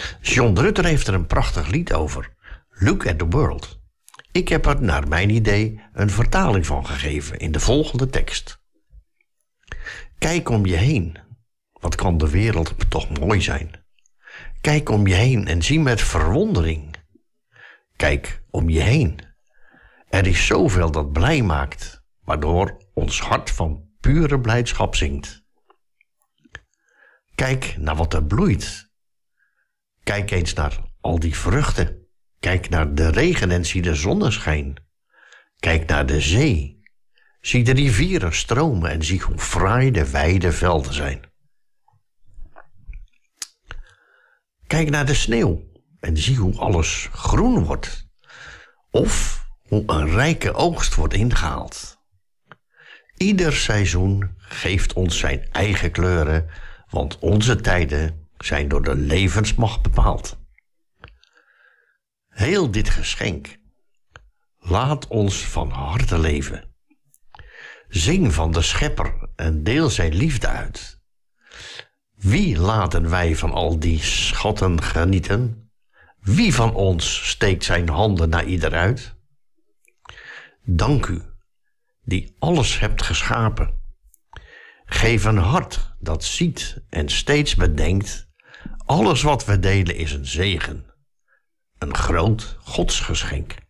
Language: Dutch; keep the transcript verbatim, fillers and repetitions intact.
John Rutter heeft er een prachtig lied over. Look at the world. Ik heb er naar mijn idee een vertaling van gegeven in de volgende tekst. Kijk om je heen. Wat kan de wereld toch mooi zijn. Kijk om je heen en zie met verwondering. Kijk om je heen. Er is zoveel dat blij maakt, waardoor ons hart van pure blijdschap zingt. Kijk naar wat er bloeit. Kijk eens naar al die vruchten. Kijk naar de regen en zie de zonneschijn. Kijk naar de zee. Zie de rivieren stromen en zie hoe fraai de wijde velden zijn. Kijk naar de sneeuw en zie hoe alles groen wordt. Of hoe een rijke oogst wordt ingehaald. Ieder seizoen geeft ons zijn eigen kleuren, want onze tijden zijn door de levensmacht bepaald. Heel dit geschenk, laat ons van harte leven. Zing van de Schepper en deel zijn liefde uit. Wie laten wij van al die schatten genieten? Wie van ons steekt zijn handen naar ieder uit? Dank u, die alles hebt geschapen. Geef een hart dat ziet en steeds bedenkt. Alles wat we delen is een zegen. Een groot godsgeschenk.